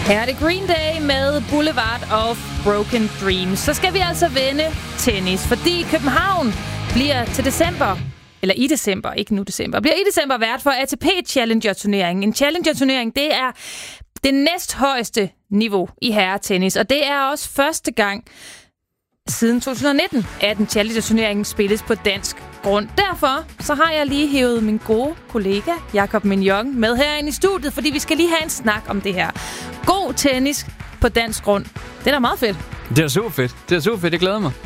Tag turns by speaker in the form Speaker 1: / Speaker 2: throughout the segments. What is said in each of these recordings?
Speaker 1: Her er det Green Day med Boulevard of Broken Dreams. Så skal vi altså vende tennis, fordi København bliver til december, eller i december, ikke nu december, bliver i december vært for ATP Challenger-turneringen. En Challenger-turnering, det er det næsthøjeste niveau i herretennis, og det er også første gang siden 2019, at en Challenger-turnering spilles på dansk grund. Derfor så har jeg lige hævet min gode kollega Jakob Mignon med herinde i studiet, fordi vi skal lige have en snak om det her. God tennis på dansk grund. Det er da meget fedt.
Speaker 2: Det er super fedt. Jeg glæder mig.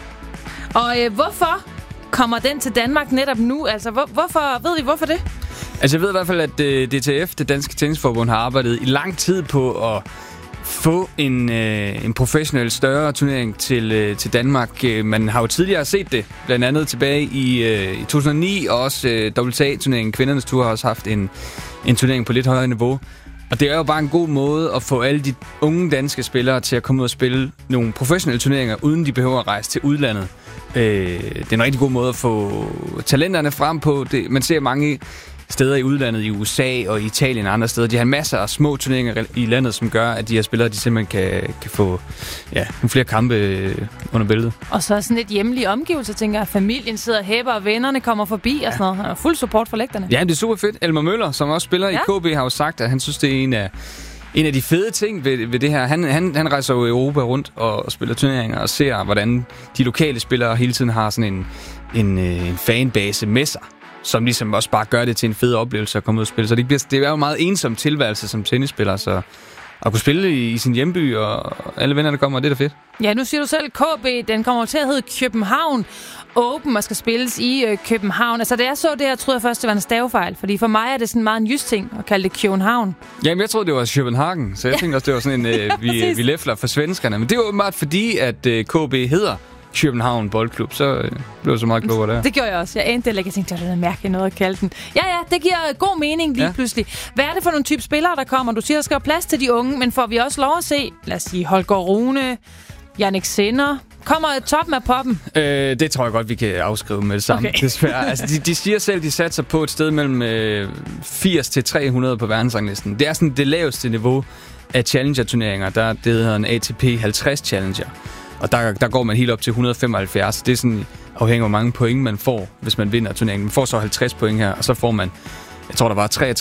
Speaker 1: Og hvorfor kommer den til Danmark netop nu? Altså, ved vi hvorfor det?
Speaker 2: Altså, jeg ved i hvert fald, at DTF, det Danske Tennisforbund, har arbejdet i lang tid på at få en professionel større turnering til Danmark. Man har jo tidligere set det, blandt andet tilbage i 2009, og også WTA-turneringen, kvindernes tur, har også haft en turnering på lidt højere niveau. Og det er jo bare en god måde at få alle de unge danske spillere til at komme ud og spille nogle professionelle turneringer, uden de behøver at rejse til udlandet. Det er en rigtig god måde at få talenterne frem på. Man ser mange steder i udlandet, i USA og i Italien og andre steder. De har masser af små turneringer i landet, som gør, at de her spillere, de simpelthen kan få nogle flere kampe under bæltet. Og
Speaker 1: så sådan et hjemlig omgivelse, tænker jeg, familien sidder og hæpper, og vennerne kommer forbi og sådan noget. Han har fuld support for lægterne.
Speaker 2: Ja, det er super fedt. Elmer Møller, som også spiller i KB, har jo sagt, at han synes, det er en af de fede ting ved det her. Han rejser jo Europa rundt og spiller turneringer og ser, hvordan de lokale spillere hele tiden har sådan en fanbase med sig, som ligesom også bare gør det til en fed oplevelse at komme ud og spille. Så det er jo en meget ensom tilværelse som tennisspiller, så at kunne spille i sin hjemby, og alle venner, der kommer, det er da fedt.
Speaker 1: Ja, nu siger du selv, KB, den kommer til at hedde København Open og skal spilles i København. Altså, da jeg så det her, troede jeg først, det var en stavefejl, fordi for mig er det sådan meget en jysk ting at kalde det København.
Speaker 2: Jamen, jeg troede, det var København, så jeg tænkte også, det var sådan en, vi læfler for svenskerne. Men det var meget fordi, at KB hedder København Boldklub, så blev det så meget klogere der.
Speaker 1: Det gjorde jeg også. Jeg endte ikke. Jeg tænkte, det er mærkeligt noget at kalde den. Ja, det giver god mening lige pludselig. Hvad er det for nogle type spillere, der kommer? Du siger, der skal være plads til de unge, men får vi også lov at se, lad os sige, Holger Rune, Jannik Sinner? Kommer toppen af poppen?
Speaker 2: Det tror jeg godt, vi kan afskrive med det samme. Okay. Desværre. Altså, de siger selv, de satser på et sted mellem 80 til 300 på verdensranglisten. Det er sådan det laveste niveau af Challenger-turneringer. Det hedder en ATP 50 Challenger. Og der går man helt op til 175. Det er sådan afhængig af, hvor mange point man får, hvis man vinder turneringen. Man får så 50 point her, og så får man, jeg tror, der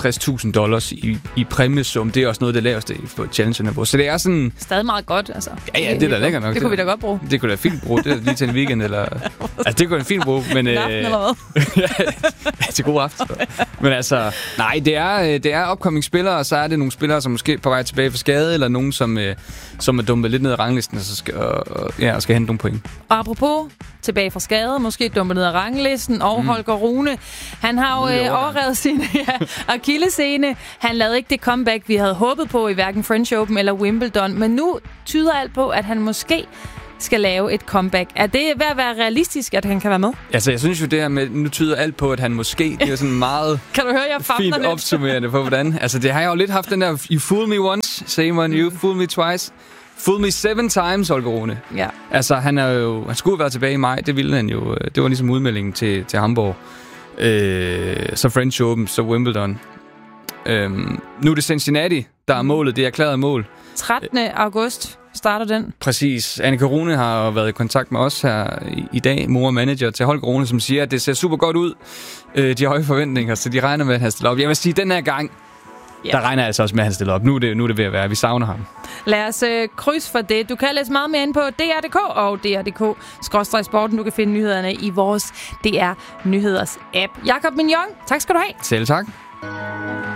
Speaker 2: var $63,000 i præmiesum. Det er også noget af det laveste på Challenger-niveau. Så det er sådan...
Speaker 1: Stadig meget godt, altså.
Speaker 2: Ja, det er da lækkert nok.
Speaker 1: Det kunne vi da godt bruge.
Speaker 2: Det kunne da fint bruge. Det er lige til en weekend, eller... Altså, det kunne da fint bruge, men...
Speaker 1: Aften eller hvad?
Speaker 2: Ja, til god aften. Men altså, nej, det er upcoming spillere, og så er det nogle spillere, som måske er på vej tilbage fra skade, eller nogen, som er dumpet lidt ned i ranglisten, og så skal hente nogle point.
Speaker 1: Og apropos tilbage fra skade, måske dumpet ned i ranglisten, og Holger Rune, han har jo overrevet sin akillessene. Han lavede ikke det comeback, vi havde håbet på i hverken French Open eller Wimbledon, men nu tyder alt på, at han måske skal lave et comeback. Er det ved at være realistisk, at han kan være med?
Speaker 2: Altså, jeg synes jo, det her med, nu tyder alt på, at han måske, det er sådan meget
Speaker 1: kan du høre, jeg
Speaker 2: fint opsummerende på, hvordan. Altså, det har jeg jo lidt haft den der, you fool me once, same on you, fool me twice. Fool me 7 times, Holger Rune.
Speaker 1: Ja.
Speaker 2: Altså, han skulle være tilbage i maj, det ville han jo. Det var ligesom udmeldingen til Hamburg. Så French Open, så Wimbledon. Nu er det Cincinnati, der er målet, det er erklæret mål.
Speaker 1: 13. august starter den.
Speaker 2: Præcis. Annika Rune har været i kontakt med os her i dag, mor og manager til Holger Rune, som siger, at det ser super godt ud. De har høje forventninger, så de regner med, at han stiller op. Jeg vil sige, den her gang, der regner jeg altså også med, at han stiller op. Nu er det ved at være. Vi savner ham.
Speaker 1: Lad os krydse for det. Du kan læse meget mere ind på DR.dk og DR.dk/sporten. Du kan finde nyhederne i vores DR Nyheders app. Jakob Mignon, tak skal du have.
Speaker 2: Selv tak.